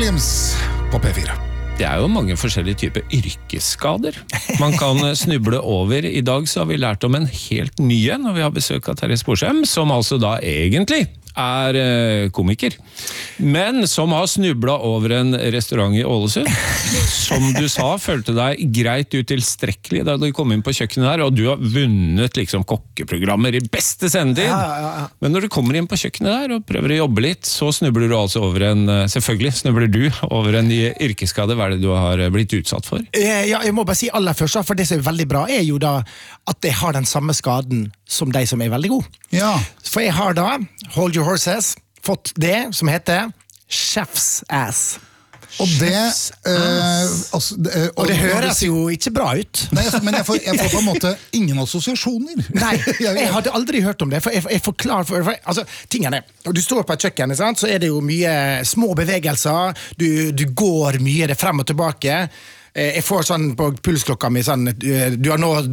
Games på P4. Det jo mange forskjellige typer yrkesskader man kan snuble over. I dag så har vi lært om en helt ny når vi har besøk av Terje Sporsem, som altså da egentlig komiker, men som har snublet over en restaurant i Ålesund. Som du sa, følte deg greit utilstrekkelig da du kom inn på kjøkkenet der, og du har vunnet liksom kokkeprogrammer i beste sendetid. Ja. Men når du kommer inn på kjøkkenet der og prøver å jobbe litt, så snubler du altså over selvfølgelig snubler du over en ny yrkesskade. Hva det du har blitt utsatt for? Ja, jeg må bare si aller først, for det som veldig bra jo da at jeg har den samme skaden som de som veldig god. Ja. For jeg har da, hold your horses, fått det som heter chef's ass. Og det og det høres jo ikke bra ut. Nei, men jeg får på en måte ingen assosiasjoner. Nei, jeg hadde aldri hørt om det. For jeg forklarer altså, tingene. Når du står på et kjøkken, sant, så det jo mye små bevegelser. Du går mye, det frem og tilbake. Jeg får sånn på pulsklokka mi sånn, du har nå